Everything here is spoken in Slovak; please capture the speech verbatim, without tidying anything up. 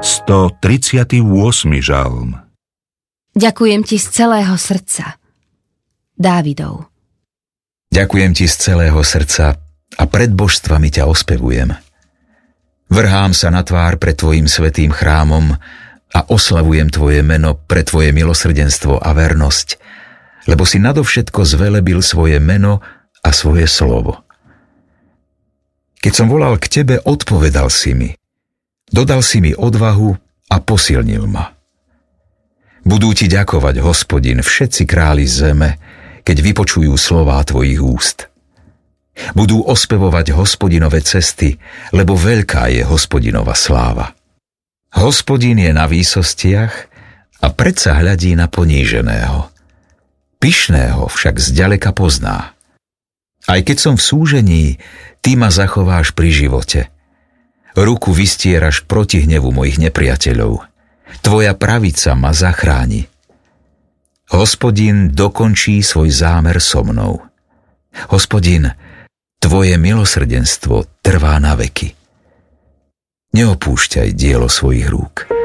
stotridsiaty ôsmy žalm. Ďakujem ti z celého srdca. Dávidov. Ďakujem ti z celého srdca a pred božstvami ťa ospevujem. Vrhám sa na tvár pred tvojim svätým chrámom a oslavujem tvoje meno pre tvoje milosrdenstvo a vernosť, lebo si nadovšetko zvelebil svoje meno a svoje slovo. Keď som volal k tebe, odpovedal si mi. Dodal si mi odvahu a posilnil ma. Budú ti ďakovať, Hospodin, všetci králi zeme, keď vypočujú slová tvojich úst. Budú ospevovať Hospodinove cesty, lebo veľká je Hospodinova sláva. Hospodin je na výsostiach a predsa hľadí na poníženého. Pyšného však zďaleka pozná. Aj keď som v súžení, ty ma zachováš pri živote. Ruku vystieraš proti hnevu mojich nepriateľov. Tvoja pravica ma zachráni. Hospodin dokončí svoj zámer so mnou. Hospodin, tvoje milosrdenstvo trvá na veky. Neopúšťaj dielo svojich rúk.